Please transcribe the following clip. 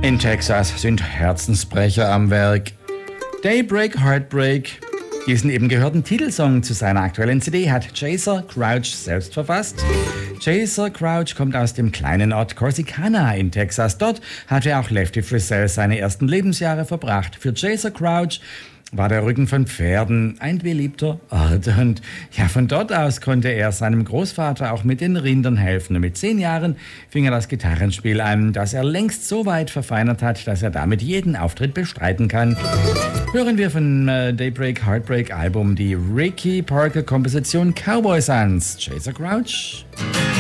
In Texas sind Herzensbrecher am Werk. Daybreak Heartbreak. Diesen eben gehörten Titelsong zu seiner aktuellen CD hat Chaser Crouch selbst verfasst. Chaser Crouch kommt aus dem kleinen Ort Corsicana in Texas. Dort hatte auch Lefty Frizzell seine ersten Lebensjahre verbracht. Für Chaser Crouch war der Rücken von Pferden ein beliebter Ort. Und ja, von dort aus konnte er seinem Großvater auch mit den Rindern helfen. Und mit 10 Jahren fing er das Gitarrenspiel an, das er längst so weit verfeinert hat, dass er damit jeden Auftritt bestreiten kann. Hören wir von Daybreak Heartbreak Album die Ricky Parker Komposition Cowboy Sons, Chaser Crouch.